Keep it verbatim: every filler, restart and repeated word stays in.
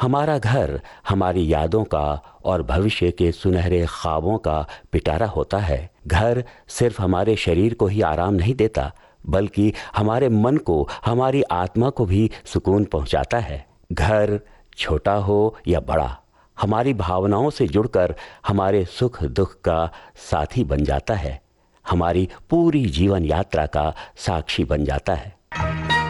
हमारा घर हमारी यादों का और भविष्य के सुनहरे ख्वाबों का पिटारा होता है। घर सिर्फ हमारे शरीर को ही आराम नहीं देता, बल्कि हमारे मन को, हमारी आत्मा को भी सुकून पहुंचाता है। घर छोटा हो या बड़ा, हमारी भावनाओं से जुड़कर हमारे सुख दुख का साथी बन जाता है, हमारी पूरी जीवन यात्रा का साक्षी बन जाता है।